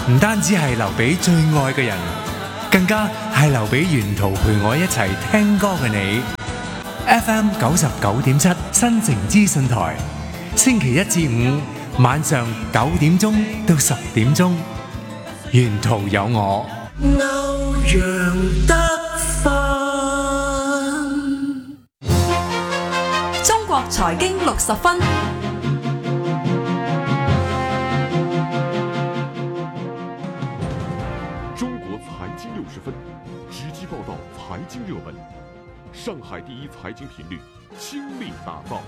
唔單止係留俾最愛嘅人，更加係留俾沿途陪我一齊聽歌嘅你。FM 99.7新城資訊台，星期一至五晚上9點鐘到10點鐘，沿途有我，歐陽德芬。 中國財經60分。 60分，直击报道财经热门。上海第一财经频率倾力打造。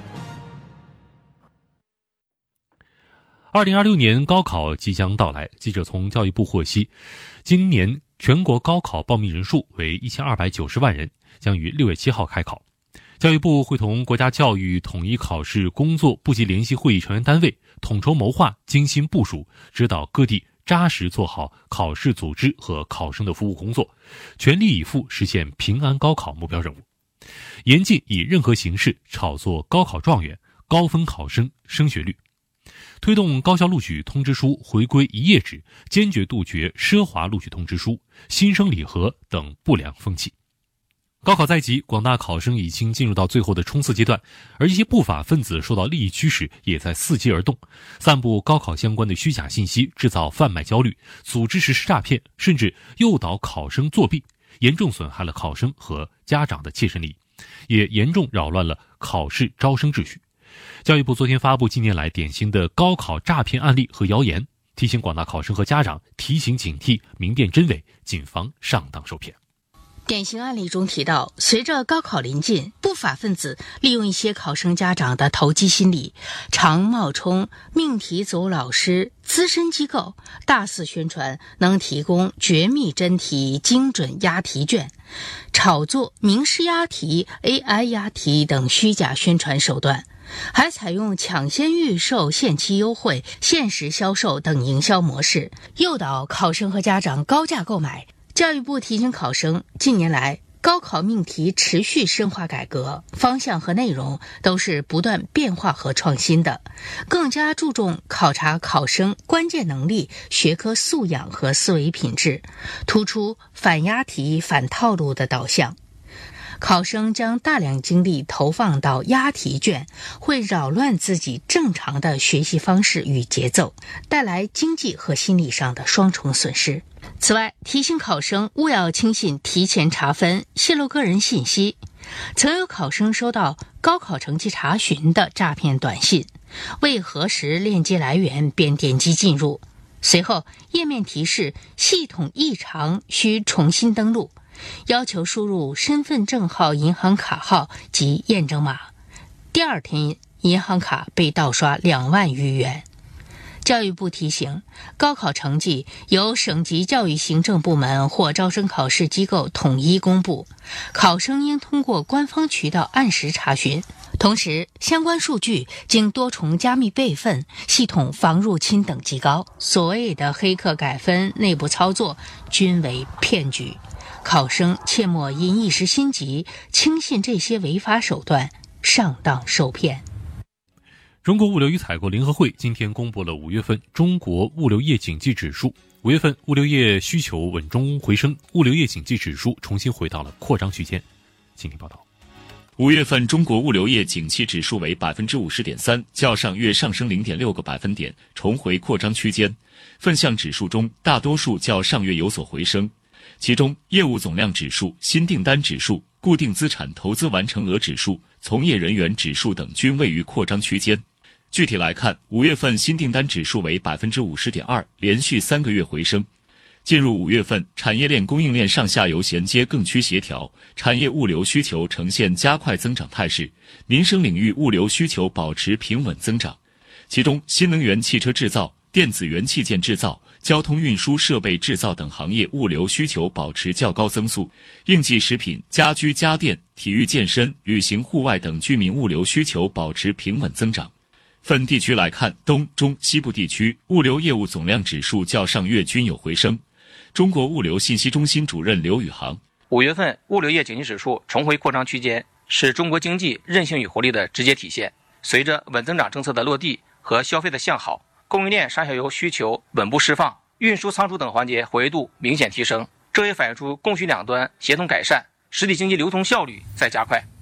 2026年高考即将到来，记者从教育部获悉，今年全国高考报名人数为1290万人，将于6月7号开考。教育部会同国家教育统一考试工作部级联席会议成员单位统筹谋划、精心部署，指导各地扎实做好考试组织和考生的服务工作，全力以赴实现平安高考目标任务，严禁以任何形式炒作高考状元、高分考生升学率，推动高校录取通知书回归一页制，坚决杜绝奢华录取通知书、新生礼盒等不良风气。高考在即，广大考生已经进入到最后的冲刺阶段，而一些不法分子受到利益驱使，也在伺机而动，散布高考相关的虚假信息，制造贩卖焦虑，组织实施诈骗，甚至诱导考生作弊，严重损害了考生和家长的切身利益，也严重扰乱了考试招生秩序。教育部昨天发布近年来典型的高考诈骗案例和谣言，提醒广大考生和家长提醒警惕，明辨真伪，谨防上当受骗。 典型案例中提到，随着高考临近，不法分子利用一些考生家长的投机心理，常冒充命题组老师、资深机构，大肆宣传能提供绝密真题、精准押题卷，炒作名师押题、AI 押题等虚假宣传手段，还采用抢先预售、限期优惠、限时销售等营销模式，诱导考生和家长高价购买。教育部提醒考生，近年来高考命题持续深化改革，方向和内容都是不断变化和创新的，更加注重考察考生关键能力、学科素养和思维品质，突出反押题、反套路的导向。考生将大量精力投放到押题卷，会扰乱自己正常的学习方式与节奏，带来经济和心理上的双重损失。此外，提醒考生勿要轻信提前查分、泄露个人信息。曾有考生收到高考成绩查询的诈骗短信，未核实链接来源便点击进入，随后页面提示系统异常，需重新登录，要求输入身份证号、银行卡号及验证码。第二天，银行卡被盗刷2万余元。教育部提醒，高考成绩由省级教育行政部门或招生考试机构统一公布，考生应通过官方渠道按时查询。同时，相关数据经多重加密备份，系统防入侵等级高，所谓的黑客改分、内部操作均为骗局。考生切莫因一时心急轻信这些违法手段，上当受骗。 中国物流与采购联合会今天公布了5月份中国物流业景气指数。5月份物流业需求稳中回升，物流业景气指数重新回到了扩张区间。请听报道。 5月份中国物流业景气指数为 50.3%， 较上月上升 0.6个百分点，重回扩张区间。分项指数中大多数较上月有所回升，其中业务总量指数、新订单指数、固定资产投资完成额指数、从业人员指数等均位于扩张区间。具体来看，5月份新订单指数为 50.2%， 连续3个月回升。进入5月份，产业链供应链上下游衔接更趋协调，产业物流需求呈现加快增长态势，民生领域物流需求保持平稳增长。其中，新能源汽车制造、电子元器件制造、交通运输设备制造等行业物流需求保持较高增速，应季食品、家居家电、体育健身、旅行户外等居民物流需求保持平稳增长。分地区来看，东、中、西部地区物流业务总量指数较上月均有回升。中国物流信息中心主任刘宇航 ：5月份物流业景气指数重回扩张区间，是中国经济韧性与活力的直接体现。随着稳增长政策的落地和消费的向好，供应链上下游需求稳步释放， 运输、仓储等环节活跃度明显提升，这也反映出供需两端协同改善，实体经济流通效率在加快。